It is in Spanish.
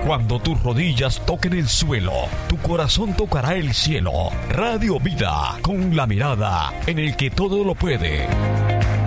Cuando tus rodillas toquen el suelo, tu corazón tocará el cielo. Radio Vida, con la mirada en el que todo lo puede.